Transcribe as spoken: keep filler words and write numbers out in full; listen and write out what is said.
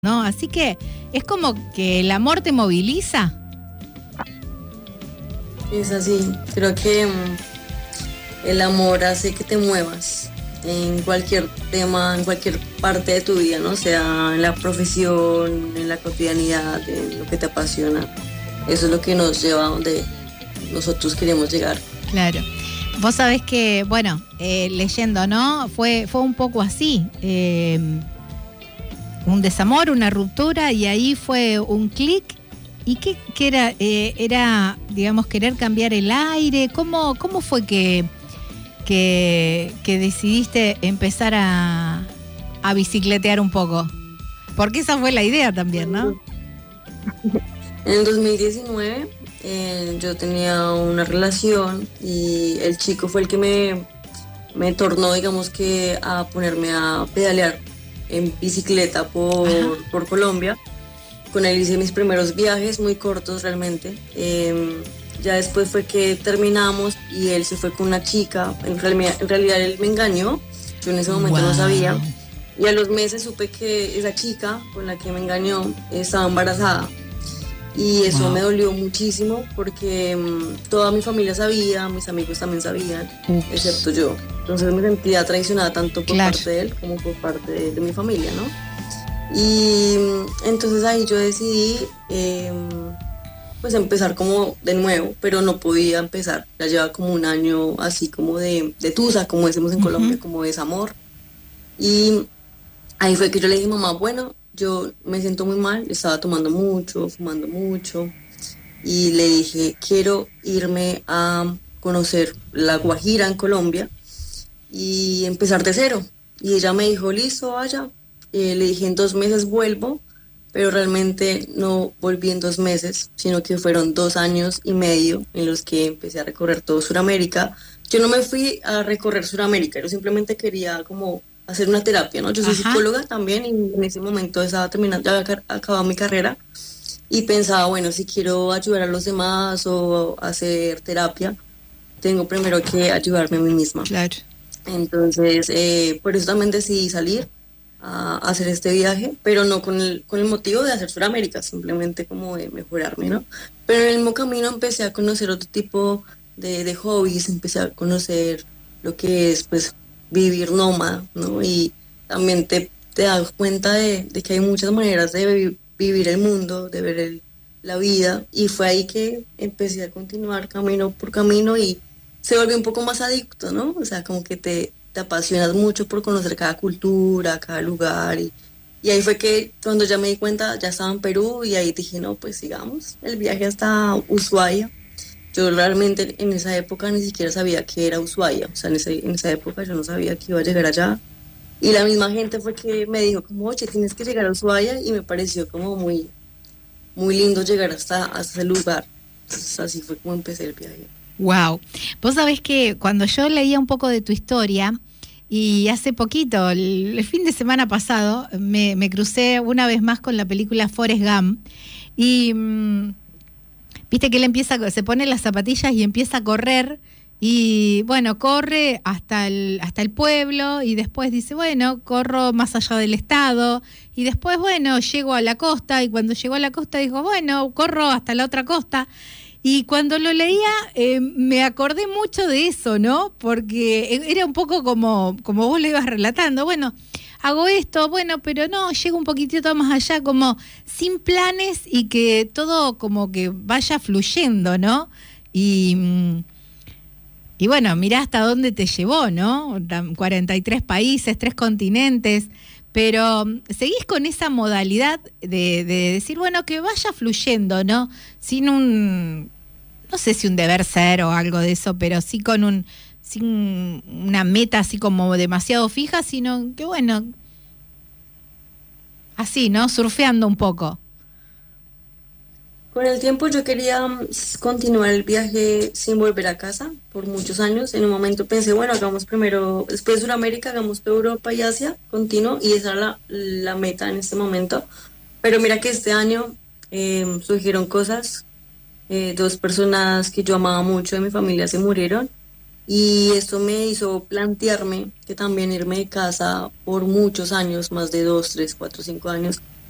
¿no? Así que es como que el amor te moviliza. Es así, creo que um, el amor hace que te muevas en cualquier tema, en cualquier parte de tu vida, ¿no? Sea en la profesión, en la cotidianidad, en lo que te apasiona. Eso es lo que nos lleva a donde nosotros queremos llegar. Claro. Vos sabés que, bueno, eh, leyendo, ¿no? Fue, fue un poco así. Eh, un desamor, una ruptura, y ahí fue un clic. ¿Y qué, qué era? Eh, ¿Era, digamos, querer cambiar el aire? ¿Cómo, cómo fue que, que, que decidiste empezar a, a bicicletear un poco? Porque esa fue la idea también, ¿no? En el dos mil diecinueve eh, yo tenía una relación y el chico fue el que me, me tornó, digamos que, a ponerme a pedalear en bicicleta por, por Colombia. Con él hice mis primeros viajes, muy cortos realmente. Eh, ya después fue que terminamos y él se fue con una chica. En realidad, en realidad él me engañó, yo en ese momento wow. no sabía. Y a los meses supe que esa chica con la que me engañó estaba embarazada. Y eso wow. me dolió muchísimo porque um, toda mi familia sabía, mis amigos también sabían, Ups. excepto yo. Entonces me sentía traicionada tanto por claro. parte de él como por parte de, de mi familia, ¿no? Y entonces ahí yo decidí eh, pues empezar como de nuevo, pero no podía empezar. Ya lleva como un año así como de, de tusa, como decimos en uh-huh. Colombia, como desamor. Y ahí fue que yo le dije, mamá, bueno, yo me siento muy mal, estaba tomando mucho, fumando mucho, y le dije, quiero irme a conocer La Guajira en Colombia y empezar de cero. Y ella me dijo, listo, vaya. Eh, le dije, en dos meses vuelvo, pero realmente no volví en dos meses, sino que fueron dos años y medio en los que empecé a recorrer todo Sudamérica. Yo no me fui a recorrer Sudamérica, yo simplemente quería como hacer una terapia, ¿no? Yo soy Ajá. psicóloga también y en ese momento estaba terminando, ya había acabado mi carrera y pensaba, bueno, si quiero ayudar a los demás o hacer terapia, tengo primero que ayudarme a mí misma. Claro. Entonces, eh, por eso también decidí salir a hacer este viaje, pero no con el, con el motivo de hacer Sudamérica, simplemente como de mejorarme, ¿no? Pero en el mismo camino empecé a conocer otro tipo de, de hobbies, empecé a conocer lo que es, pues, vivir nómada, ¿no? Y también te, te das cuenta de, de que hay muchas maneras de vi- vivir el mundo, de ver el, la vida, y fue ahí que empecé a continuar camino por camino y se volvió un poco más adicto, ¿no? O sea, como que te... te apasionas mucho por conocer cada cultura, cada lugar, y, y ahí fue que cuando ya me di cuenta, ya estaba en Perú, y ahí dije, no, pues sigamos el viaje hasta Ushuaia. Yo realmente en esa época ni siquiera sabía que era Ushuaia, o sea, en, ese, en esa época yo no sabía que iba a llegar allá, y la misma gente fue que me dijo como, oye, tienes que llegar a Ushuaia, y me pareció como muy, muy lindo llegar hasta, hasta ese lugar. Entonces así fue como empecé el viaje. Wow. Vos sabés que cuando yo leía un poco de tu historia, y hace poquito, el, el fin de semana pasado, me, me crucé una vez más con la película Forrest Gump, y mmm, viste que él empieza, se pone las zapatillas y empieza a correr, y bueno, corre hasta el, hasta el pueblo, y después dice, bueno, corro más allá del estado, y después, bueno, llego a la costa, y cuando llegó a la costa dijo, bueno, corro hasta la otra costa. Y cuando lo leía eh, me acordé mucho de eso, ¿no? Porque era un poco como, como vos lo ibas relatando. Bueno, hago esto, bueno, pero no, llego un poquitito más allá, como sin planes y que todo como que vaya fluyendo, ¿no? Y, y bueno, mirá hasta dónde te llevó, ¿no? cuarenta y tres países, tres continentes. Pero seguís con esa modalidad de, de decir, bueno, que vaya fluyendo, ¿no? Sin un, no sé si un deber ser o algo de eso, pero sí con un, sin una meta así como demasiado fija, sino que bueno, así, ¿no? Surfeando un poco. Con el tiempo yo quería continuar el viaje sin volver a casa por muchos años. En un momento pensé, bueno, hagamos primero, después de Sudamérica, hagamos Europa y Asia, continuo, y esa era la, la meta en este momento. Pero mira que este año eh, surgieron cosas, eh, dos personas que yo amaba mucho de mi familia se murieron, y esto me hizo plantearme que también irme de casa por muchos años, más de dos, tres, cuatro, cinco años,